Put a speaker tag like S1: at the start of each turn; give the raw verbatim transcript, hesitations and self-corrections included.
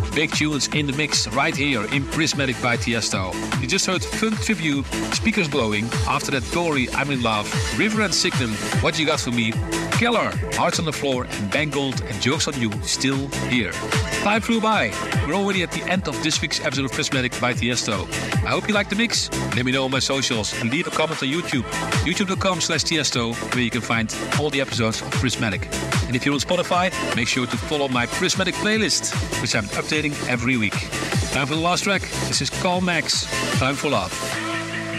S1: big tunes in the mix right here in Prismatic by Tiesto. You just heard Funk Tribute, Speakers Blowing. After that, Dory, I'm in Love, River and Signum, What You Got For Me, Keller, Hearts on the Floor, and Bangold and Jokes on You, Still Here. Time flew by. We're already at the end of this week's episode of Prismatic by Tiesto. I hope you liked the mix. Let me know on my socials and leave a comment on YouTube. YouTube.com slash Tiesto, where you can find all the episodes of Prismatic. And if you're on Spotify, make sure to follow my Prismatic playlist, which I'm updating every week. Time for the last track. This is Carl Max, Time for Love.